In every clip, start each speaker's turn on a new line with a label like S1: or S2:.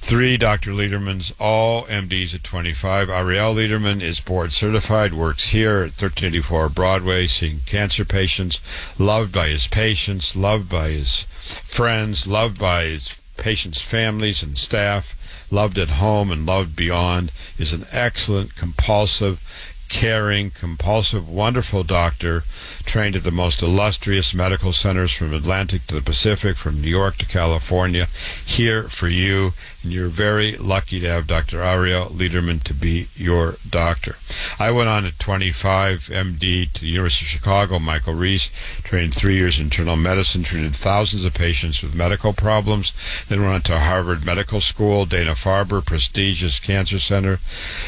S1: 3 Dr. Ledermans, all MDs at 25. Ariel Lederman is board certified, works here at 1384 Broadway, seeing cancer patients, loved by his patients, loved by his friends, loved by his patients' families and staff, loved at home and loved beyond, is an excellent, compulsive, caring, compulsive, wonderful doctor, trained at the most illustrious medical centers from Atlantic to the Pacific, from New York to California, here for you, and you're very lucky to have Dr. Ariel Lederman to be your doctor. I went on at 25, MD, to the University of Chicago, Michael Reese, trained 3 years in internal medicine, treated thousands of patients with medical problems, then went on to Harvard Medical School, Dana-Farber, prestigious cancer center.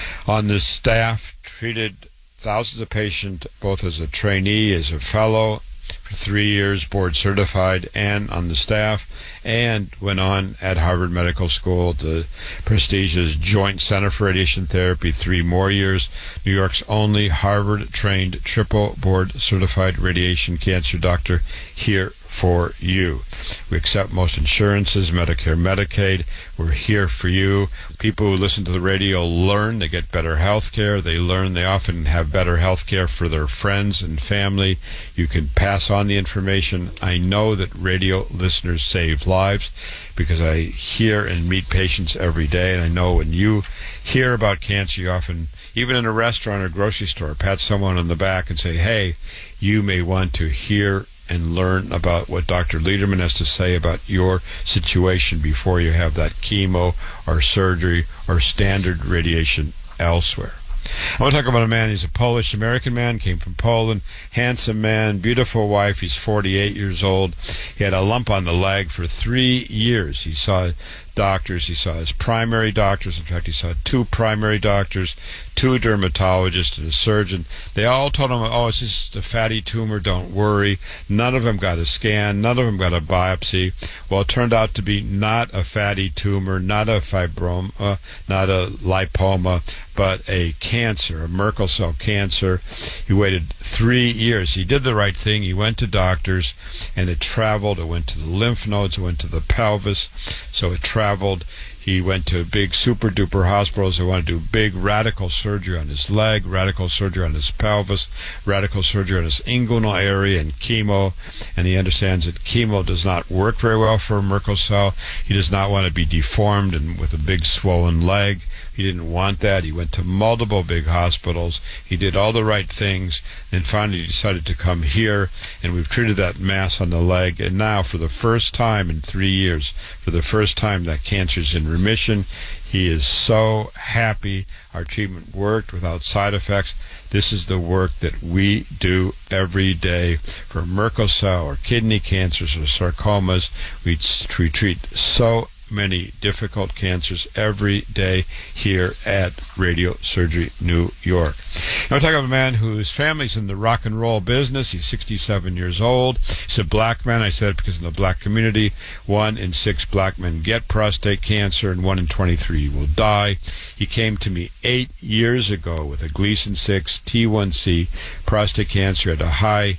S1: On the staff, treated thousands of patients, both as a trainee, as a fellow, for 3 years, board certified, and on the staff, and went on at Harvard Medical School, the prestigious Joint Center for Radiation Therapy, 3 more years, New York's only Harvard-trained, triple board certified radiation cancer doctor, here for you. We accept most insurances, Medicare, Medicaid. We're here for you. People who listen to the radio learn. They get better health care. They learn. They often have better health care for their friends and family. You can pass on the information. I know that radio listeners save lives because I hear and meet patients every day, and I know when you hear about cancer, you often, even in a restaurant or grocery store, pat someone on the back and say, hey, you may want to hear and learn about what Dr. Lederman has to say about your situation before you have that chemo or surgery or standard radiation elsewhere. I want to talk about a man. He's a Polish-American man, came from Poland, handsome man, beautiful wife. He's 48 years old. He had a lump on the leg for 3 years. He saw doctors. He saw his primary doctors. In fact, he saw 2 primary doctors, 2 dermatologists, and a surgeon. They all told him, oh, it's just a fatty tumor, don't worry. None of them got a scan. None of them got a biopsy. Well, it turned out to be not a fatty tumor, not a fibroma, not a lipoma, but a cancer, a Merkel cell cancer. He waited 3 years. He did the right thing. He went to doctors, and it traveled. It went to the lymph nodes. It went to the pelvis. So it traveled. He went to big super-duper hospitals. They wanted to do big radical surgery on his leg, radical surgery on his pelvis, radical surgery on his inguinal area, and chemo. And he understands that chemo does not work very well for a Merkel cell. He does not want to be deformed and with a big swollen leg. He didn't want that. He went to multiple big hospitals. He did all the right things, and finally decided to come here, and we've treated that mass on the leg, and now for the first time in 3 years, for the first time, that cancer's in remission. He is so happy. Our treatment worked without side effects. This is the work that we do every day for Merkel cell or kidney cancers or sarcomas. We treat so many difficult cancers every day here at Radio Surgery New York. Now we're talking about a man whose family's in the rock and roll business. He's 67 years old. He's a black man. I said it because in the black community, 1 in 6 black men get prostate cancer, and 1 in 23 will die. He came to me 8 years ago with a Gleason 6 T1C prostate cancer at a high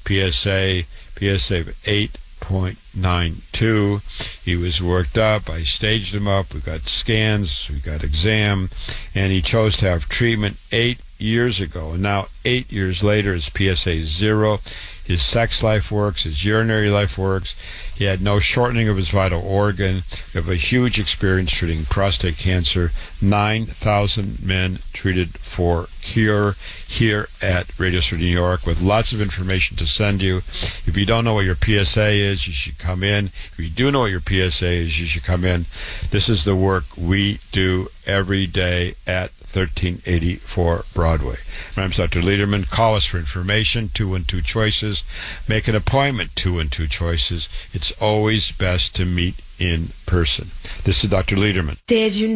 S1: PSA of 8.92. He was worked up. I staged him up. We got scans. We got exam. And he chose to have treatment 8 years ago. And now 8 years later, his PSA is 0. His sex life works. His urinary life works. He had no shortening of his vital organ. We have a huge experience treating prostate cancer. 9,000 men treated for cure here at Radio Surgery New York, with lots of information to send you. If you don't know what your PSA is, you should come in. If you do know what your PSA is, you should come in. This is the work we do every day at 1384 Broadway. My name's Dr. Lederman. Call us for information, 212 Choices. Make an appointment, 212 Choices. It's always best to meet in person. This is Dr. Lederman.
S2: Did you